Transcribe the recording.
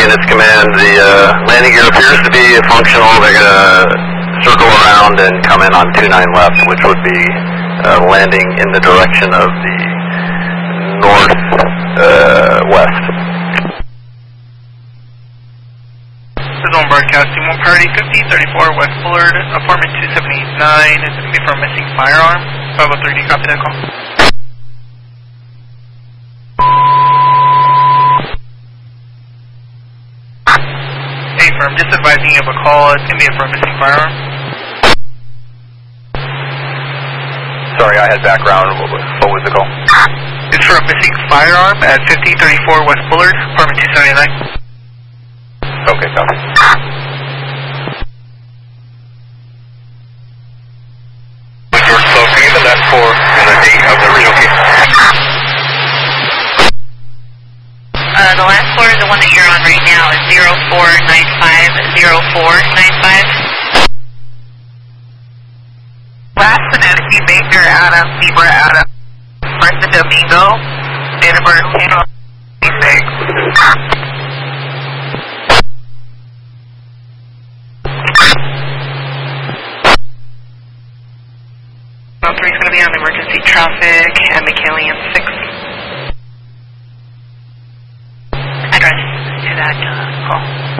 Units Command. The landing gear appears to be functional. They're going to circle around and come in on 29 left, which would be landing in the direction of the northwest. This is on broadcasting 1 priority 5034 West Bullard, apartment 2789. It's going to be for a missing firearm. 503D, copy that call. Hey firm, just advising you of a call. It's going to be for a missing firearm. Sorry, I had background. What was the call? It's for a missing firearm at 5034 West Bullard, apartment 279. Okay, copy. So can you give the last four and the date of the original case? The last four is the one that you're on right now is 04950495. Last Sanofi Baker Adam Zebra Adam. Martha Domingo. Date of birth 26. Three is going to be on emergency traffic and McKinley and 6. Address to that call.